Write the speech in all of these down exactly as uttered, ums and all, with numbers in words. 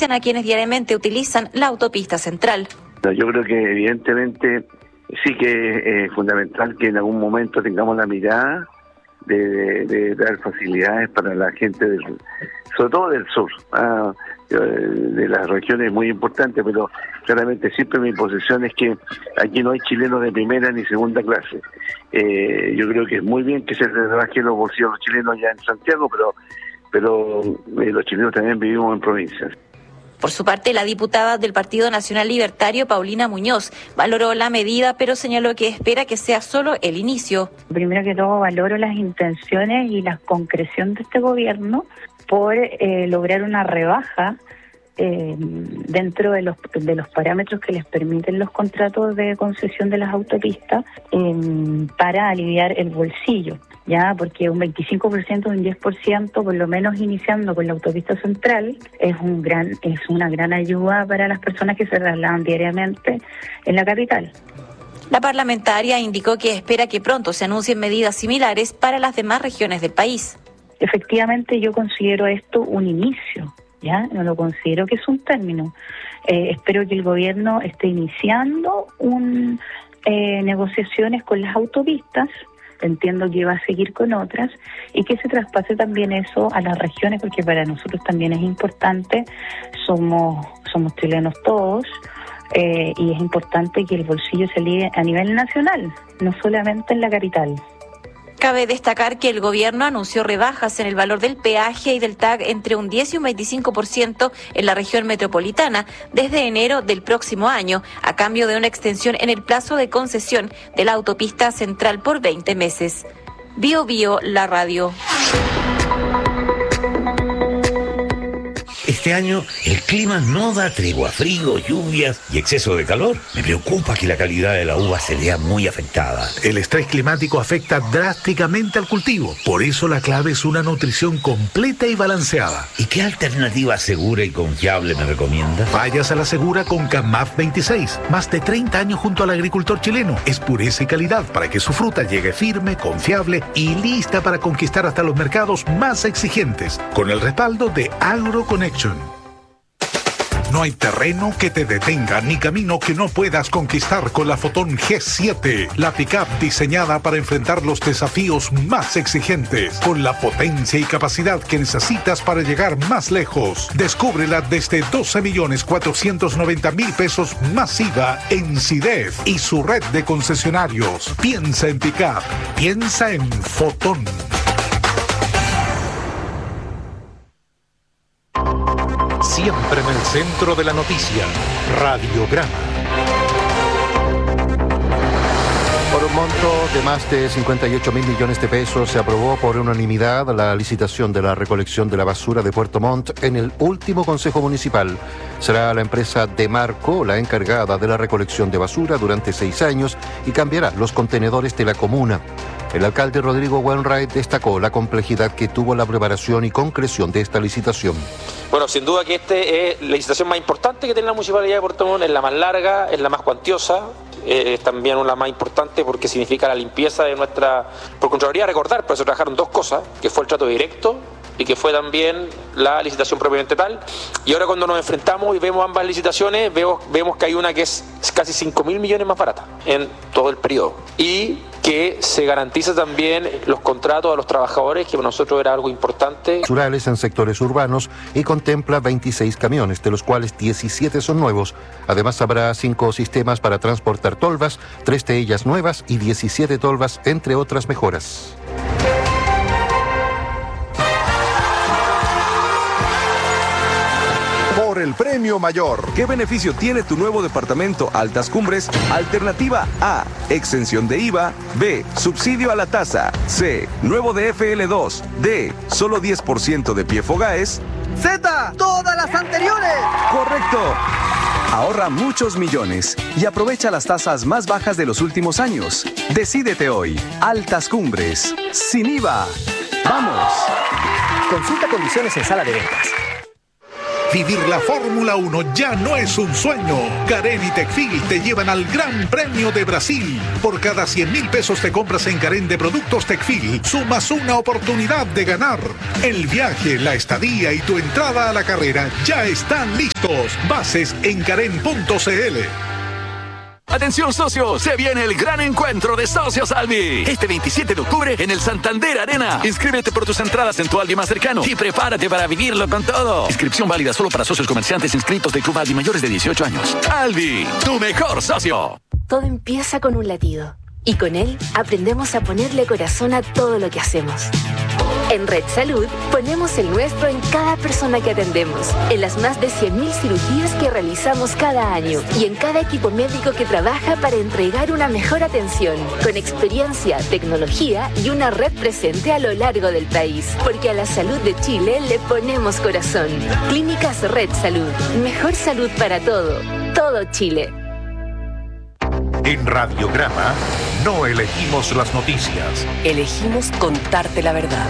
benefician a quienes diariamente utilizan la autopista central. Yo creo que evidentemente sí que es fundamental que en algún momento tengamos la mirada de, de, de dar facilidades para la gente, del, sobre todo del sur, ah, de las regiones muy importantes, pero claramente siempre mi posición es que aquí no hay chilenos de primera ni segunda clase. Eh, yo creo que es muy bien que se rebajen los bolsillos los chilenos ya en Santiago, pero, pero eh, los chilenos también vivimos en provincias. Por su parte, la diputada del Partido Nacional Libertario, Paulina Muñoz, valoró la medida, pero señaló que espera que sea solo el inicio. Primero que todo, valoro las intenciones y la concreción de este gobierno por eh, lograr una rebaja eh, dentro de los de los parámetros que les permiten los contratos de concesión de las autopistas eh, para aliviar el bolsillo. Ya, porque un veinticinco por ciento, un diez por ciento, por lo menos iniciando con la autopista central, es un gran es una gran ayuda para las personas que se trasladan diariamente en la capital. La parlamentaria indicó que espera que pronto se anuncien medidas similares para las demás regiones del país. Efectivamente, yo considero esto un inicio, ya, no lo considero que es un término. Eh, espero que el gobierno esté iniciando un eh, negociaciones con las autopistas. Entiendo que va a seguir con otras y que se traspase también eso a las regiones, porque para nosotros también es importante, somos somos chilenos todos eh, y es importante que el bolsillo se alivie a nivel nacional, no solamente en la capital. Cabe destacar que el gobierno anunció rebajas en el valor del peaje y del T A G entre un diez y un veinticinco por ciento en la región metropolitana desde enero del próximo año, a cambio de una extensión en el plazo de concesión de la autopista central por veinte meses. Bio Bio, la radio. Este año el clima no da tregua, frío, lluvias y exceso de calor. Me preocupa que la calidad de la uva se vea muy afectada. El estrés climático afecta drásticamente al cultivo. Por eso la clave es una nutrición completa y balanceada. ¿Y qué alternativa segura y confiable me recomienda? Vayas a la segura con Camaf veintiséis. Más de treinta años junto al agricultor chileno. Es pureza y calidad para que su fruta llegue firme, confiable y lista para conquistar hasta los mercados más exigentes. Con el respaldo de AgroConnection. No hay terreno que te detenga ni camino que no puedas conquistar con la Fotón G siete, la pick-up diseñada para enfrentar los desafíos más exigentes, con la potencia y capacidad que necesitas para llegar más lejos. Descúbrela desde doce millones cuatrocientos noventa mil pesos masiva en SIDEF y su red de concesionarios. Piensa en pick-up, piensa en Fotón. Siempre en el centro de la noticia, Radiograma. Por un monto de más de cincuenta y ocho mil millones de pesos se aprobó por unanimidad la licitación de la recolección de la basura de Puerto Montt en el último Consejo Municipal. Será la empresa Demarco la encargada de la recolección de basura durante seis años y cambiará los contenedores de la comuna. El alcalde Rodrigo Wainwright destacó la complejidad que tuvo la preparación y concreción de esta licitación. Bueno, sin duda que esta es la licitación más importante que tiene la Municipalidad de Puerto Montt, es la más larga, es la más cuantiosa, eh, es también una más importante porque significa la limpieza de nuestra... Por Contraloría, recordar, por eso trabajaron dos cosas, que fue el trato directo y que fue también la licitación propiamente tal. Y ahora cuando nos enfrentamos y vemos ambas licitaciones, vemos, vemos que hay una que es casi cinco mil millones más barata en todo el periodo. Y que se garantiza también los contratos a los trabajadores, que para nosotros era algo importante. Rurales en sectores urbanos y contempla veintiséis camiones, de los cuales diecisiete son nuevos. Además habrá cinco sistemas para transportar tolvas, tres de ellas nuevas y diecisiete tolvas, entre otras mejoras. Por el premio mayor. ¿Qué beneficio tiene tu nuevo departamento Altas Cumbres? Alternativa A, exención de I V A. B, subsidio a la tasa. C, nuevo de F L dos. D, solo diez por ciento de P F O GAES. Z, todas las anteriores. Correcto. Ahorra muchos millones y aprovecha las tasas más bajas de los últimos años. Decídete hoy. Altas Cumbres. Sin I V A. ¡Vamos! Consulta condiciones en sala de ventas. Vivir la Fórmula uno ya no es un sueño. Carén y Tecfil te llevan al Gran Premio de Brasil. Por cada cien mil pesos te compras en Carén de productos Tecfil, sumas una oportunidad de ganar. El viaje, la estadía y tu entrada a la carrera ya están listos. Bases en carén punto c l. Atención socios, se viene el gran encuentro de Socios Albi. Este veintisiete de octubre en el Santander Arena. Inscríbete por tus entradas en tu Albi más cercano y prepárate para vivirlo con todo. Inscripción válida solo para socios comerciantes inscritos del Club Albi mayores de dieciocho años. Albi, tu mejor socio. Todo empieza con un latido y con él aprendemos a ponerle corazón a todo lo que hacemos. En Red Salud ponemos el nuestro en cada persona que atendemos, en las más de cien mil cirugías que realizamos cada año y en cada equipo médico que trabaja para entregar una mejor atención, con experiencia, tecnología y una red presente a lo largo del país. Porque a la salud de Chile le ponemos corazón. Clínicas Red Salud. Mejor salud para todo. Todo Chile. En Radiograma no elegimos las noticias. Elegimos contarte la verdad.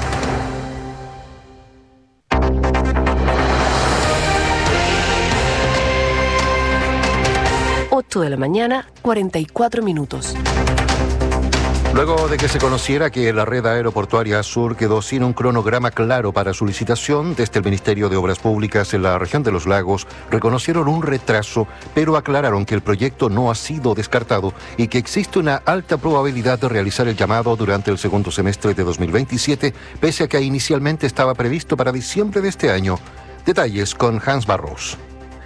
ocho de la mañana, cuarenta y cuatro minutos. Luego de que se conociera que la red aeroportuaria Sur quedó sin un cronograma claro para su licitación, desde el Ministerio de Obras Públicas en la región de Los Lagos reconocieron un retraso, pero aclararon que el proyecto no ha sido descartado y que existe una alta probabilidad de realizar el llamado durante el segundo semestre de dos mil veintisiete, pese a que inicialmente estaba previsto para diciembre de este año. Detalles con Hans Barros.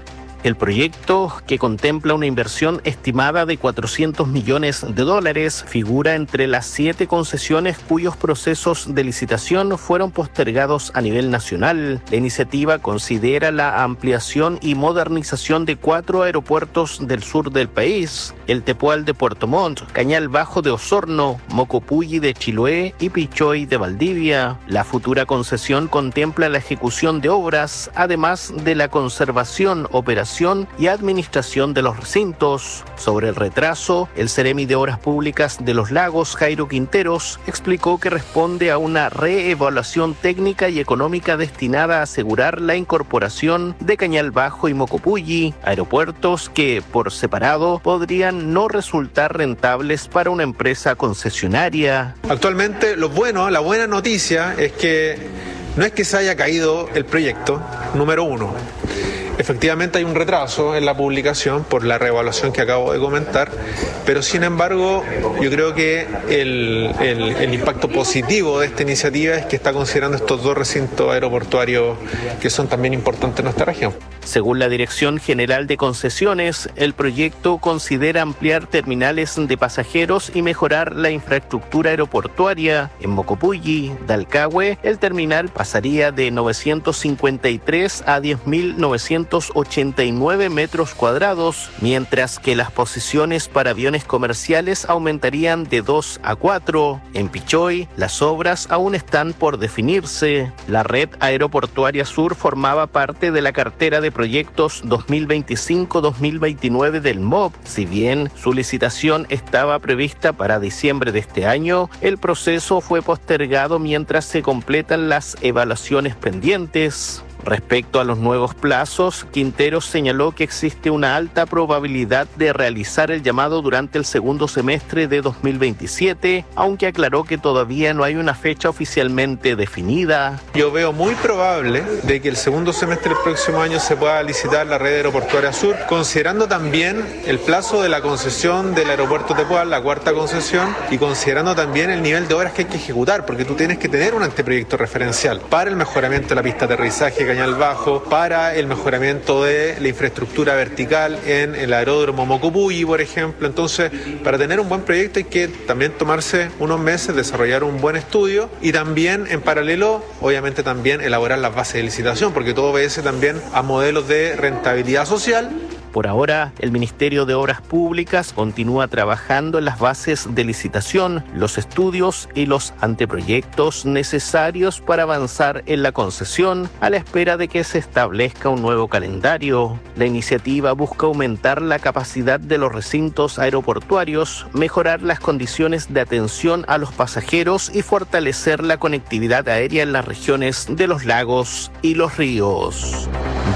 El proyecto, que contempla una inversión estimada de cuatrocientos millones de dólares, figura entre las siete concesiones cuyos procesos de licitación fueron postergados a nivel nacional. La iniciativa considera la ampliación y modernización de cuatro aeropuertos del sur del país: el Tepual de Puerto Montt, Cañal Bajo de Osorno, Mocopulli de Chiloé y Pichoy de Valdivia. La futura concesión contempla la ejecución de obras, además de la conservación, operación y administración de los recintos. Sobre el retraso, el Seremi de Obras Públicas de Los Lagos, Jairo Quinteros, explicó que responde a una reevaluación técnica y económica destinada a asegurar la incorporación de Cañal Bajo y Mocopulli, aeropuertos que, por separado, podrían no resultar rentables para una empresa concesionaria. Actualmente, lo bueno, la buena noticia es que no es que se haya caído el proyecto, número uno. Efectivamente hay un retraso en la publicación por la reevaluación que acabo de comentar, pero sin embargo yo creo que el, el, el impacto positivo de esta iniciativa es que está considerando estos dos recintos aeroportuarios que son también importantes en nuestra región. Según la Dirección General de Concesiones, el proyecto considera ampliar terminales de pasajeros y mejorar la infraestructura aeroportuaria. En Mocopulli, Dalcahue, el terminal pasaría de novecientos cincuenta y tres a diez mil novecientos ochenta y nueve metros cuadrados, mientras que las posiciones para aviones comerciales aumentarían de dos a cuatro. En Pichoy, las obras aún están por definirse. La red aeroportuaria Sur formaba parte de la cartera de proyectos dos mil veinticinco a dos mil veintinueve del M O B. Si bien su licitación estaba prevista para diciembre de este año, el proceso fue postergado mientras se completan las evaluaciones pendientes. Respecto a los nuevos plazos, Quinteros señaló que existe una alta probabilidad de realizar el llamado durante el segundo semestre de dos mil veintisiete, aunque aclaró que todavía no hay una fecha oficialmente definida. Yo veo muy probable de que el segundo semestre del próximo año se pueda licitar la red aeroportuaria Sur, considerando también el plazo de la concesión del aeropuerto Tepual, la cuarta concesión, y considerando también el nivel de obras que hay que ejecutar, porque tú tienes que tener un anteproyecto referencial para el mejoramiento de la pista de aterrizaje Cañal Bajo, para el mejoramiento de la infraestructura vertical en el aeródromo Mocopulli, por ejemplo. Entonces, para tener un buen proyecto hay que también tomarse unos meses, desarrollar un buen estudio y también, en paralelo, obviamente también elaborar las bases de licitación, porque todo obedece también a modelos de rentabilidad social. Por ahora, el Ministerio de Obras Públicas continúa trabajando en las bases de licitación, los estudios y los anteproyectos necesarios para avanzar en la concesión, a la espera de que se establezca un nuevo calendario. La iniciativa busca aumentar la capacidad de los recintos aeroportuarios, mejorar las condiciones de atención a los pasajeros y fortalecer la conectividad aérea en las regiones de los lagos y los ríos.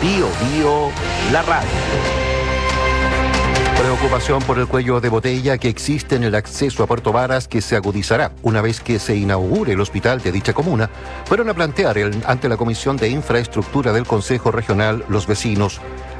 Bio Bio, la radio. Preocupación por el cuello de botella que existe en el acceso a Puerto Varas, que se agudizará una vez que se inaugure el hospital de dicha comuna. Fueron a plantear el, ante la Comisión de Infraestructura del Consejo Regional los vecinos